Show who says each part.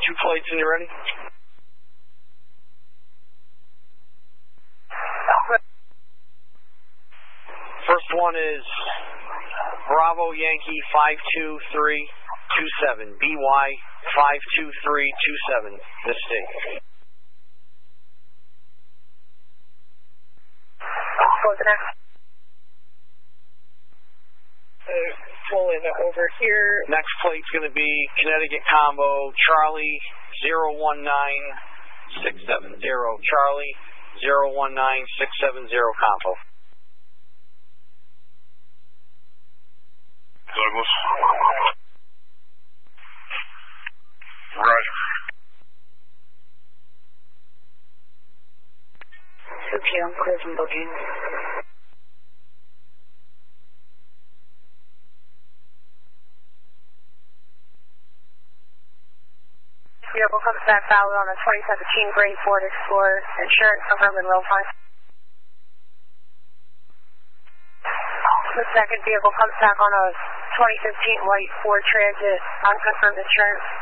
Speaker 1: 2 plates when you're ready. First one is Bravo Yankee 52327. BY 52327. This state.
Speaker 2: What's the next? Pulling over here.
Speaker 1: Next plate's going to be Connecticut Combo Charlie 019670. Charlie 019670 combo.
Speaker 3: Douglas. Roger.
Speaker 2: Okay, I'm clear from booking. Vehicle comes back valid on a 2017 Gray Ford Explorer. Insurance confirmed in real time. The second vehicle comes back on a 2015 white Ford Transit. Unconfirmed insurance.